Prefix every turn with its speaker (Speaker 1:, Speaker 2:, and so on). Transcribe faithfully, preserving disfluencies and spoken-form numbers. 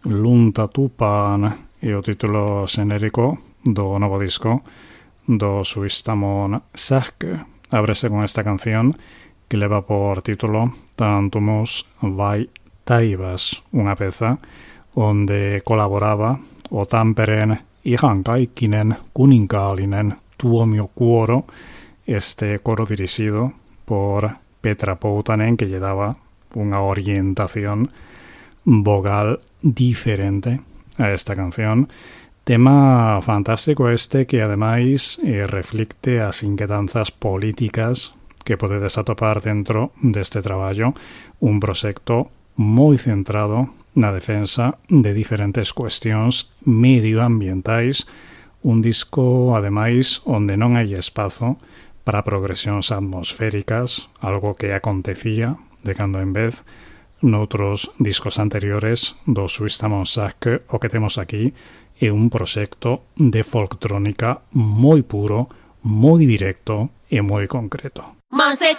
Speaker 1: Lunta Tupaan e o título xenérico do novo disco do Suistamon Sähkö. Ábrese con esta canción que leva por título Tantumus vai taivas, unha peza onde colaboraba o Tampereen ihan kaikkinen kuninkaallinen tuomiokuoro, este coro dirixido por Petra Poutanen, que lle daba unha orientación vogal diferente a esta canción. Tema fantástico este que ademais eh, reflicte as inquedanzas políticas que podedes atopar dentro deste traballo, un proxecto moi centrado na defensa de diferentes cuestións medioambientais, un disco, ademais, onde non hai espazo para progresións atmosféricas, algo que acontecía de cando en vez noutros discos anteriores do Suistamon Sähkö. O que temos aquí é un proxecto de folktrónica moi puro, moi directo e moi concreto.
Speaker 2: Más